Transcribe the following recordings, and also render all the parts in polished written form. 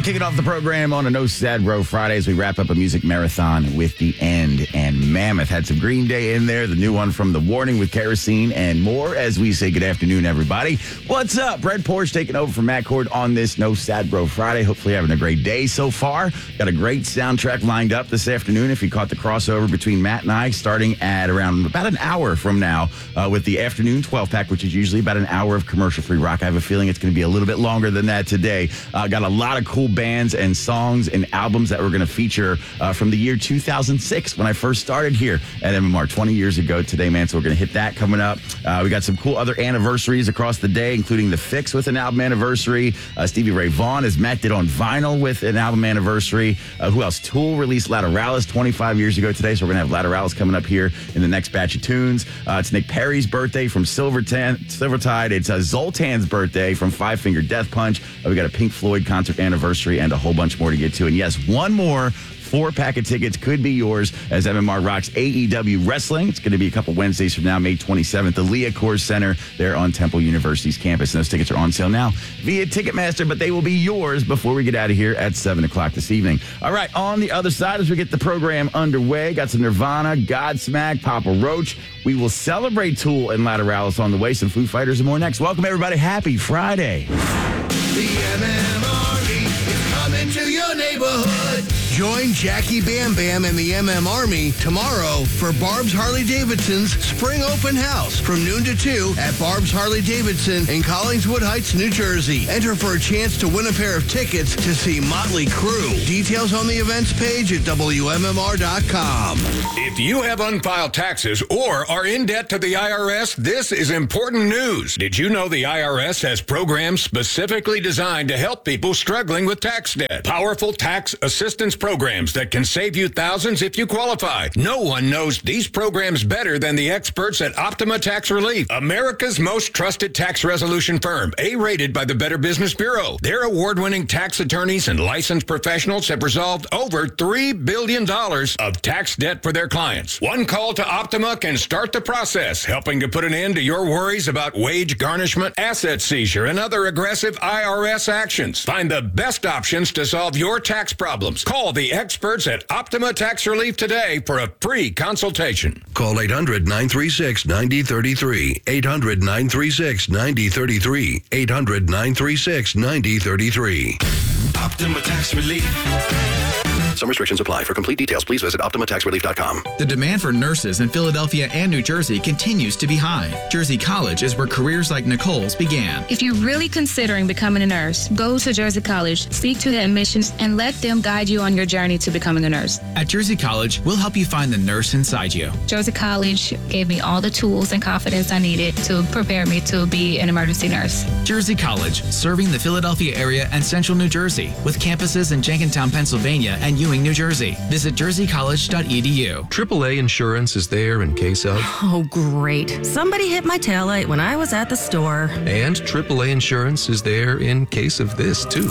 kicking off the program on a No Sad Bro Friday as we wrap up a music marathon with The End. And Mammoth had some Green Day in there, the new one from The Warning with Kerosene, and more as we say good afternoon, everybody. What's up? Brett Porsche taking over for Matt Cord on this No Sad Bro Friday. Hopefully having a great day so far. Got a great soundtrack lined up this afternoon if you caught the crossover between Matt and I, starting at around about an hour from now with the afternoon 12-pack, which is usually about an hour of commercial-free rock. I have a feeling it's going to be a little bit longer than that today. Got a lot of cool bands and songs and albums that we're going to feature from the year 2006 when I first started here at MMR 20 years ago today, man. So we're going to hit that coming up. We got some cool other anniversaries across the day, including The Fix with an album anniversary. Stevie Ray Vaughan, as Matt did on vinyl, with an album anniversary. Who else? Tool released Lateralis 25 years ago today, so we're going to have Lateralis coming up here in the next batch of tunes. It's Nick Perry's birthday from Silvertide. It's Zoltan's birthday from Five Finger Death Punch. We got a Pink Floyd concert anniversary and a whole bunch more to get to. And yes, one more 4-pack of tickets could be yours as MMR rocks AEW Wrestling. It's going to be a couple Wednesdays from now, May 27th, the Leah Coors Center there on Temple University's campus. And those tickets are on sale now via Ticketmaster, but they will be yours before we get out of here at 7 o'clock this evening. All right, on the other side, as we get the program underway, got some Nirvana, Godsmack, Papa Roach. We will celebrate Tool and Lateralis on the way, some Foo Fighters and more next. Welcome, everybody. Happy Friday. The MMRE is coming to your neighborhood. Join Jackie Bam Bam and the MM Army tomorrow for Barb's Harley-Davidson's Spring Open House from noon to 2 at Barb's Harley-Davidson in Collingswood Heights, New Jersey. Enter for a chance to win a pair of tickets to see Motley Crue. Details on the events page at WMMR.com. If you have unfiled taxes or are in debt to the IRS, this is important news. Did you know the IRS has programs specifically designed to help people struggling with tax debt? Powerful tax assistance programs that can save you thousands if you qualify. No one knows these programs better than the experts at Optima Tax Relief, America's most trusted tax resolution firm, A-rated by the Better Business Bureau. Their award-winning tax attorneys and licensed professionals have resolved over $3 billion of tax debt for their clients. One call to Optima can start the process, helping to put an end to your worries about wage garnishment, asset seizure, and other aggressive IRS actions. Find the best options to solve your tax problems. Call the experts at Optima Tax Relief today for a free consultation. Call 800-936-9033. 800-936-9033. 800-936-9033. Optima Tax Relief. Some restrictions apply. For complete details, please visit OptimaTaxRelief.com. The demand for nurses in Philadelphia and New Jersey continues to be high. Jersey College is where careers like Nicole's began. If you're really considering becoming a nurse, go to Jersey College, speak to the admissions, and let them guide you on your journey to becoming a nurse. At Jersey College, we'll help you find the nurse inside you. Jersey College gave me all the tools and confidence I needed to prepare me to be an emergency nurse. Jersey College, serving the Philadelphia area and central New Jersey, with campuses in Jenkintown, Pennsylvania, and Ewing, New Jersey. Visit jerseycollege.edu. AAA Insurance is there in case of... Oh, great. Somebody hit my taillight when I was at the store. And AAA Insurance is there in case of this, too.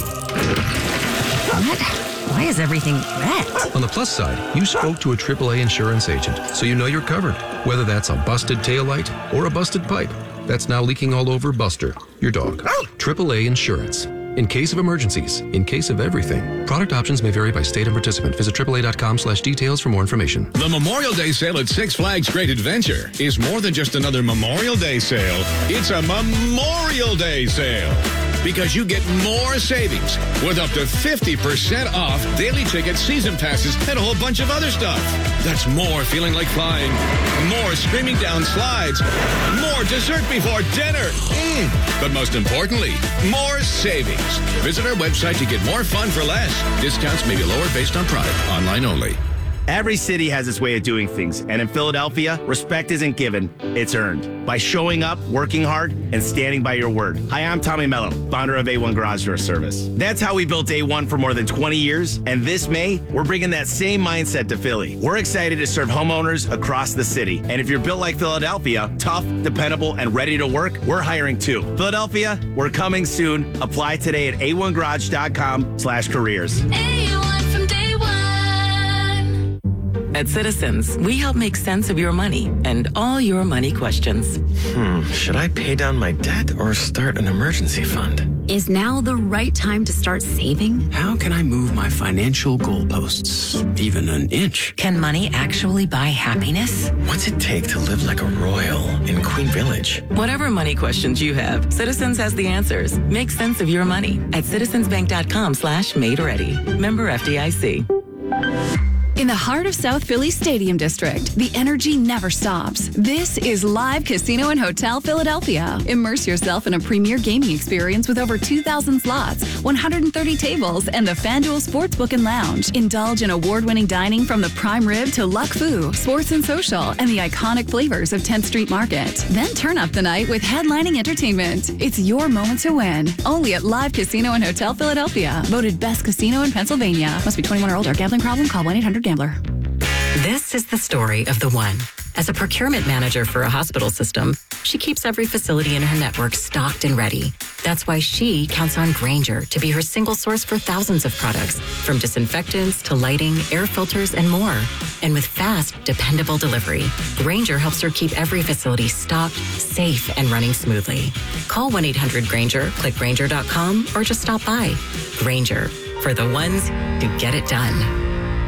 What? Why is everything red? On the plus side, you spoke to a AAA insurance agent, so you know you're covered. Whether that's a busted taillight or a busted pipe that's now leaking all over Buster, your dog. AAA Insurance. In case of emergencies, in case of everything. Product options may vary by state and participant. Visit AAA.com/details for more information. The Memorial Day sale at Six Flags Great Adventure is more than just another Memorial Day sale. It's a Memorial Day sale. Because you get more savings with up to 50% off daily tickets, season passes, and a whole bunch of other stuff. That's more feeling like flying, more screaming down slides, more dessert before dinner. But most importantly, more savings. Visit our website to get more fun for less. Discounts may be lower based on product. Online only. Every city has its way of doing things, and in Philadelphia, respect isn't given, it's earned. By showing up, working hard, and standing by your word. Hi, I'm Tommy Mello, founder of A1 Garage Door Service. That's how we built A1 for more than 20 years, and this May, we're bringing that same mindset to Philly. We're excited to serve homeowners across the city, and if you're built like Philadelphia, tough, dependable, and ready to work, we're hiring too. Philadelphia, we're coming soon. Apply today at a1garage.com/careers. A1 from day one. At Citizens, we help make sense of your money and all your money questions. Should I pay down my debt or start an emergency fund? Is now the right time to start saving? How can I move my financial goalposts even an inch? Can money actually buy happiness? What's it take to live like a royal in Queen Village? Whatever money questions you have, Citizens has the answers. Make sense of your money at citizensbank.com/made-ready. Member FDIC. In the heart of South Philly Stadium District, the energy never stops. This is Live Casino and Hotel Philadelphia. Immerse yourself in a premier gaming experience with over 2,000 slots, 130 tables, and the FanDuel Sportsbook and Lounge. Indulge in award-winning dining from the prime rib to Luck Fu, Sports and Social, and the iconic flavors of 10th Street Market. Then turn up the night with headlining entertainment. It's your moment to win. Only at Live Casino and Hotel Philadelphia. Voted best casino in Pennsylvania. Must be 21 or older. Gambling problem? Call 1-800-GAMBLER. This is the story of the one. As a procurement manager for a hospital system, she keeps every facility in her network stocked and ready. That's why she counts on Grainger to be her single source for thousands of products, from disinfectants to lighting, air filters, and more. And with fast, dependable delivery, Grainger helps her keep every facility stocked, safe, and running smoothly. Call 1-800-GRAINGER, click Grainger.com, or just stop by. Grainger, for the ones who get it done.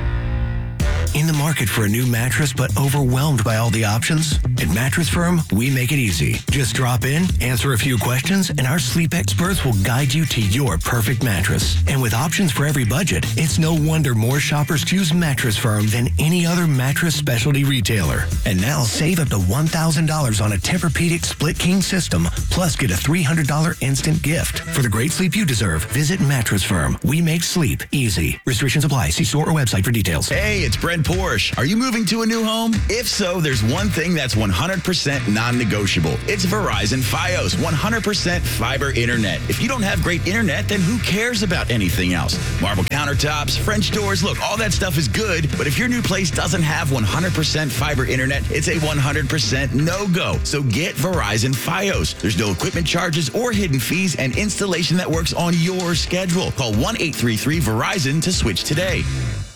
In the market for a new mattress but overwhelmed by all the options? At Mattress Firm, we make it easy. Just drop in, answer a few questions, and our sleep experts will guide you to your perfect mattress. And with options for every budget, it's no wonder more shoppers choose Mattress Firm than any other mattress specialty retailer. And now save up to $1,000 on a Tempur-Pedic split king system, plus get a $300 instant gift. For the great sleep you deserve, visit Mattress Firm. We make sleep easy. Restrictions apply. See store or website for details. Hey, it's Brent Porsche. Are you moving to a new home? If so, there's one thing that's 100% non-negotiable. It's Verizon Fios 100% fiber internet. If you don't have great internet, then who cares about anything else? Marble countertops, French doors, look, all that stuff is good, but if your new place doesn't have 100% fiber internet, it's a 100% no-go. So get Verizon Fios. There's no equipment charges or hidden fees and installation that works on your schedule. Call 1-833-VERIZON to switch today.